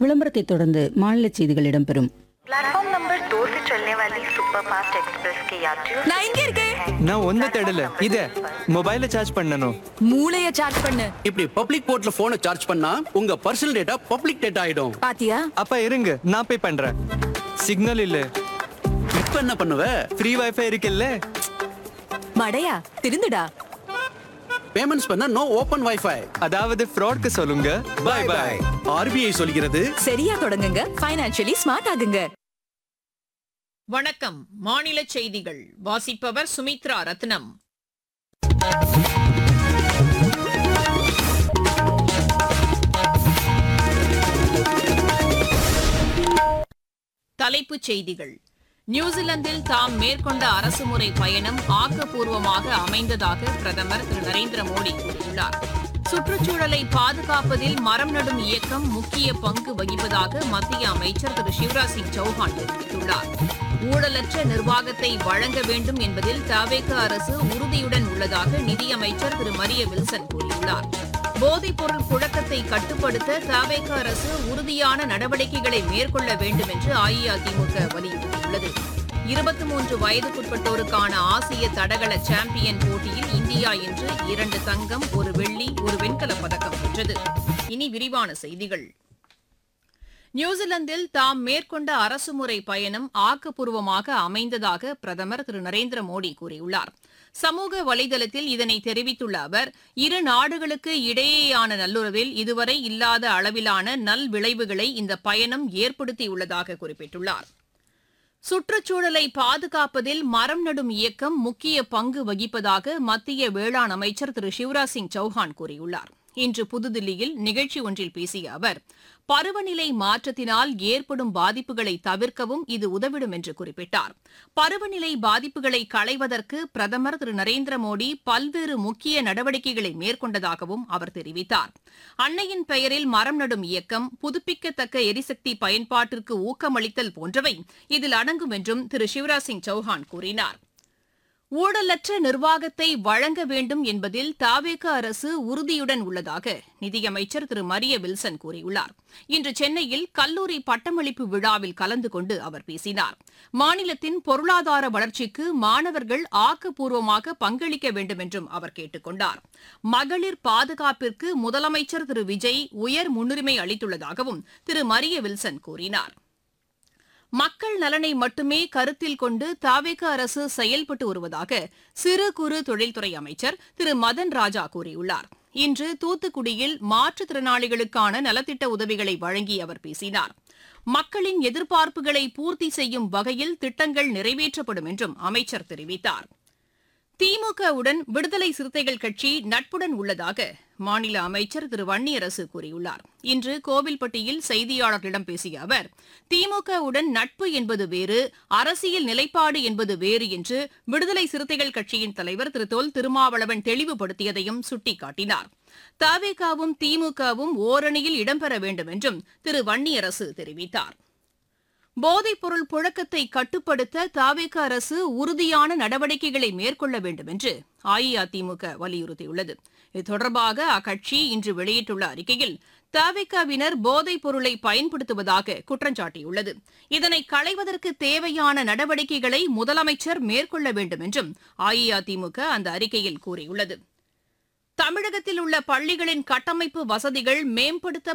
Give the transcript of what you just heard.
விளம்பரத்தை தொடர்ந்து மாநில செய்திகள் இடம்பெறும். प्लेटफॉर्म नंबर 2 से चलने वाली सुपरफास्ट एक्सप्रेस के यात्रियों நான் இங்க இருக்கேன். நான் ஒண்ணு தேடல, இத மொபைல சார்ஜ் பண்ணனும். மூளைய சார்ஜ் பண்ணு. இப்படி பப்ளிக் போர்ட்ல போனை சார்ஜ் பண்ணா உங்க பர்சனல் டேட்டா பப்ளிக் டேட்டா ஆயிடும். பாத்தியா? அப்ப இருங்க, நான் பே பண்றேன். சிக்னல் இல்ல. இப்ப என்ன பண்ணுவ? ஃப்ரீ வைஃபை இருக்குல்ல. மடையா திருந்துடா. பேமெண்ட்ஸ் பண்ண நோ ஓபன் வைஃபை. அதாவது ஃப்ராட்க்கு சொல்லுங்க. By by. ஆர்பிஐ சொல்கிறது சரியா தொடங்குங்க, ஃபைனான்சியலி ஸ்மார்ட் ஆகுங்க. வணக்கம். மாநில செய்திகள் வாசிப்பவர் சுமித்ரா ரத்னம். தலைப்புச் செய்திகள். நியூசிலாந்தில் தாம் மேற்கொண்ட அரசுமுறை பயணம் ஆக்கப்பூர்வமாக அமைந்ததாக பிரதமர் திரு நரேந்திர மோடி கூறியுள்ளார். சுற்றுச்சூழலை பாதுகாப்பதில் மரம் நடும் இயக்கம் முக்கிய பங்கு வகிப்பதாக மத்திய அமைச்சர் திரு சிவராஜ் சிங் சௌஹான் தெரிவித்துள்ளார். ஊழலற்ற நிர்வாகத்தை வழங்க வேண்டும் என்பதில் தவேக அரசு உறுதியுடன் உள்ளதாக நிதியமைச்சர் திரு மரிய வில்சன் கூறியுள்ளார். போதைப்பொருள் புழக்கத்தை கட்டுப்படுத்த தவேக அரசு உறுதியான நடவடிக்கைகளை மேற்கொள்ள வேண்டும் என்று அஇஅதிமுக வலியுறுத்தியுள்ளது. 23 வயதுக்குட்பட்டோருக்கான ஆசிய தடகள சாம்பியன் போட்டியில் இந்தியா இன்று 2 தங்கம், 1 வெள்ளி, 1 வெண்கலப் பதக்கம் வென்றது. இனி விரிவான செய்திகள். நியூசிலாந்தில் தாம் மேற்கொண்ட அரசுமுறை பயணம் ஆக்கப்பூர்வமாக அமைந்ததாக பிரதமர் திரு நரேந்திர மோடி கூறியுள்ளார். சமூக வலைதளத்தில் இதனை தெரிவித்துள்ள அவர், இரு நாடுகளுக்கு இடையேயான நல்லுறவில் இதுவரை இல்லாத அளவிலான நல்விளைவுகளை இந்த பயணம் ஏற்படுத்தியுள்ளதாக குறிப்பிட்டுள்ளார். சுற்றுச்சூழலை பாதுகாப்பதில் மரம் நடும் இயக்கம் முக்கிய பங்கு வகிப்பதாக மத்திய வேளாண் அமைச்சர் திரு சிவராஜ் சிங் சௌஹான் கூறியுள்ளார். இன்று புதுதில்லியில் நிகழ்ச்சி ஒன்றில் பேசிய அவர், பருவநிலை மாற்றத்தினால் ஏற்படும் பாதிப்புகளை தவிர்க்கவும் இது உதவிடும் என்று குறிப்பிட்டார். பருவநிலை பாதிப்புகளை களைவதற்கு பிரதமர் திரு நரேந்திர மோடி பல்வேறு முக்கிய நடவடிக்கைகளை மேற்கொண்டதாகவும் அவர் தெரிவித்தார். அன்னையின் பெயரில் மரம் நடும் இயக்கம், புதுப்பிக்கத்தக்க எரிசக்தி பயன்பாட்டிற்கு ஊக்கமளித்தல் போன்றவை இதில் அடங்கும் என்றும் திரு சிவராஜ் சிங் சௌஹான் கூறினார். ஊழலற்ற நிர்வாகத்தை வழங்க வேண்டும் என்பதில் தவேக அரசு உறுதியுடன் உள்ளதாக நிதியமைச்சர் திரு மரிய வில்சன் கூறியுள்ளார். இன்று சென்னையில் கல்லூரி பட்டமளிப்பு விழாவில் கலந்து கொண்டு அவர் பேசினார். மாநிலத்தின் பொருளாதார வளர்ச்சிக்கு மாணவர்கள் ஆக்கப்பூர்வமாக பங்களிக்க வேண்டும் என்றும் அவர் கேட்டுக் கொண்டார். மகளிர் பாதுகாப்பிற்கு முதலமைச்சர் திரு விஜய் உயர் முன்னுரிமை அளித்துள்ளதாகவும் திரு மரிய வில்சன் கூறினார். மக்கள் நலனை மட்டுமே கருத்தில் கொண்டு தவேக அரசு செயல்பட்டு வருவதாக சிறு குறு தொழில்துறை அமைச்சர் திரு மதன் ராஜா கூறியுள்ளார். இன்று தூத்துக்குடியில் மாற்றுத்திறனாளிகளுக்கான நலத்திட்ட உதவிகளை வழங்கி அவர் பேசினார். மக்களின் எதிர்பார்ப்புகளை பூர்த்தி செய்யும் வகையில் திட்டங்கள் நிறைவேற்றப்படும் என்றும் அமைச்சர் தெரிவித்தார். திமுகவுடன் விடுதலை சிறுத்தைகள் கட்சி நட்புடன் உள்ளதாக மாநில அமைச்சர் திரு வன்னியரசு கூறியுள்ளார். இன்று கோவில்பட்டியில் செய்தியாளர்களிடம் பேசிய அவர், திமுகவுடன் நட்பு என்பது வேறு, அரசியல் நிலைப்பாடு என்பது வேறு என்று விடுதலை சிறுத்தைகள் கட்சியின் தலைவர் திரு தொல் திருமாவளவன் தெளிவுபடுத்தியதையும் சுட்டிக்காட்டினார். தவேகவும் திமுகவும் ஓரணியில் இடம்பெற வேண்டும் என்றும் திரு வன்னியரசு தெரிவித்தார். போதைப்பொருள் புழக்கத்தை கட்டுப்படுத்த தவேக அரசு உறுதியான நடவடிக்கைகளை மேற்கொள்ள வேண்டும் என்று அஇஅதிமுக வலியுறுத்தியுள்ளது. இது தொடர்பாக அக்கட்சி இன்று வெளியிட்டுள்ள அறிக்கையில், தவேகவினர் போதைப் பொருளை பயன்படுத்துவதாக குற்றம் சாட்டியுள்ளது. இதனை களைவதற்கு தேவையான நடவடிக்கைகளை முதலமைச்சர் மேற்கொள்ள வேண்டும் என்றும் அஇஅதிமுக அந்த அறிக்கையில் கூறியுள்ளது. தமிழகத்தில் உள்ள பள்ளிகளின் கட்டமைப்பு வசதிகள் மேம்படுத்த